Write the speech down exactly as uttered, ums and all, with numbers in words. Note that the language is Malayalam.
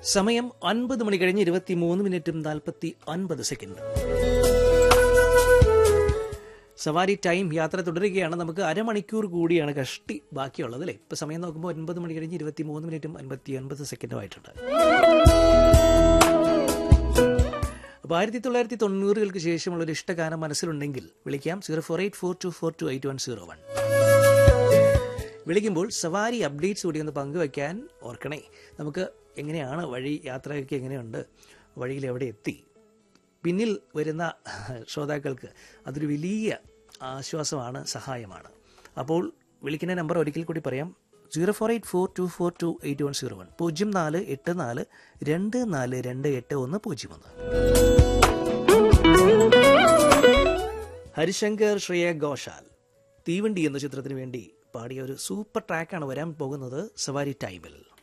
സമയം ഒൻപത് മണി കഴിഞ്ഞ് ഇരുപത്തി മൂന്ന് മിനിറ്റും നാൽപ്പത്തി ഒൻപത് സെക്കൻഡ്. സവാരി ടൈം യാത്ര തുടരുകയാണ്. നമുക്ക് അരമണിക്കൂർ കൂടിയാണ് കഷ്ടി ബാക്കിയുള്ളത് അല്ലേ. ഇപ്പം സമയം നോക്കുമ്പോൾ ഒൻപത് മണി കഴിഞ്ഞ് ഇരുപത്തി മൂന്ന് മിനിറ്റും അൻപത്തി ഒൻപത് സെക്കൻഡും ആയിട്ടുണ്ട്. അപ്പോൾ ആയിരത്തി തൊള്ളായിരത്തി തൊണ്ണൂറുകൾക്ക് ശേഷമുള്ളൊരു ഇഷ്ടഗാനം മനസ്സിലുണ്ടെങ്കിൽ വിളിക്കാം zero four eight four to four to eight one zero one. വിളിക്കുമ്പോൾ സവാരി അപ്ഡേറ്റ്സ് കൂടി ഒന്ന് പങ്കുവയ്ക്കാൻ ഓർക്കണേ. നമുക്ക് എങ്ങനെയാണ് വഴി, യാത്രയൊക്കെ എങ്ങനെയുണ്ട്, വഴിയിൽ എവിടെ എത്തി, പിന്നിൽ വരുന്ന ശ്രോതാക്കൾക്ക് അതൊരു വലിയ ആശ്വാസമാണ്, സഹായമാണ്. അപ്പോൾ വിളിക്കുന്ന നമ്പർ ഒരിക്കൽ കൂടി പറയാം, zero four eight four to four to eight one zero one പൂജ്യം നാല് എട്ട് നാല് രണ്ട് നാല് രണ്ട് എട്ട് ഒന്ന് പൂജ്യം ഒന്ന്. ഹരിശങ്കർ, ശ്രേയ ഘോഷാൽ തീവണ്ടി എന്ന ചിത്രത്തിന് വേണ്ടി പാടിയ ഒരു സൂപ്പർ ട്രാക്കാണ് വരാൻ പോകുന്നത് സവാരി ടൈമിൽ.